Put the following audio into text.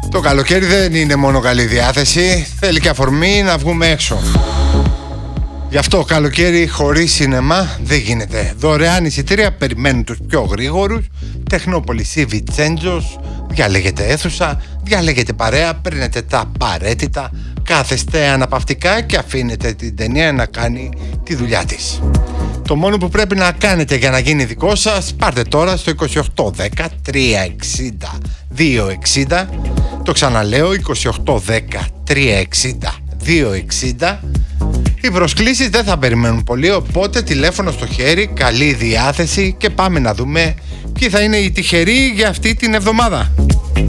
Το καλοκαίρι δεν είναι μόνο καλή διάθεση, θέλει και αφορμή να βγούμε έξω. Γι' αυτό καλοκαίρι χωρίς σινεμά δεν γίνεται. Δωρεάν εισιτήρια περιμένουν τους πιο γρήγορους. Τεχνόπολης ή Βιτσέντζος. Διαλέγετε αίθουσα, διαλέγετε παρέα, παίρνετε τα απαραίτητα, κάθεστε αναπαυτικά και αφήνετε την ταινία να κάνει τη δουλειά της. Το μόνο που πρέπει να κάνετε για να γίνει δικό σας, πάρτε τώρα στο 2810 360 260. Το ξαναλέω, 2810 360 260. Οι προσκλήσεις δεν θα περιμένουν πολύ, οπότε τηλέφωνο στο χέρι, καλή διάθεση και πάμε να δούμε ποιοι θα είναι οι τυχεροί για αυτή την εβδομάδα.